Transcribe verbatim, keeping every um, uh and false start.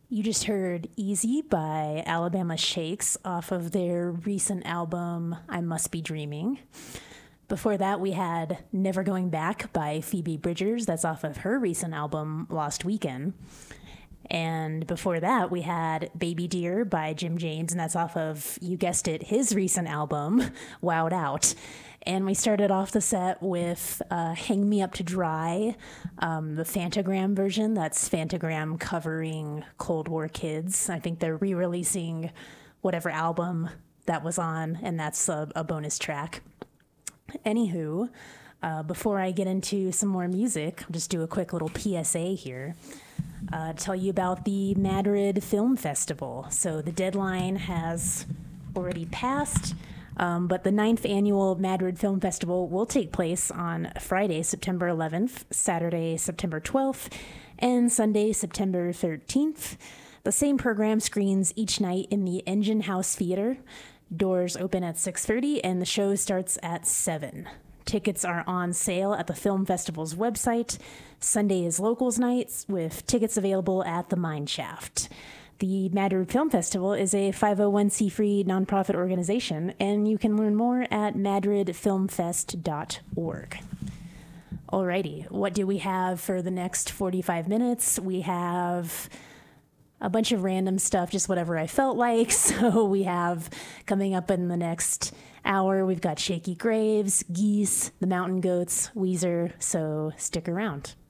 You just heard Easy by Alabama Shakes off of their recent album, I Must Be Dreaming. Before that, we had Never Going Back by Phoebe Bridgers. That's off of her recent album, Lost Weekend. And before that, we had Baby Deer by Jim James, and that's off of, you guessed it, his recent album, Wowed Out. And we started off the set with uh, Hang Me Up to Dry, um, the Fantagram version. That's Fantagram covering Cold War Kids. I think they're re-releasing whatever album that was on, and that's a, a bonus track. Anywho, uh, before I get into some more music, I'll just do a quick little P S A here. Uh, tell you about the Madrid Film Festival. So the deadline has already passed, um, but the ninth annual Madrid Film Festival will take place on Friday, September eleventh, Saturday, September twelfth, and Sunday, September thirteenth. The same program screens each night in the Engine House Theater. Doors open at six thirty, and the show starts at seven. Tickets are on sale at the film festival's website. Sunday is locals nights with tickets available at the Mine Shaft. The Madrid Film Festival is a five oh one c three nonprofit organization, and you can learn more at madrid film fest dot org. Alrighty, what do we have for the next forty-five minutes? We have a bunch of random stuff, just whatever I felt like. So we have coming up in the next hour, we've got Shaky Graves, Geese, The Mountain Goats, Weezer, so stick around.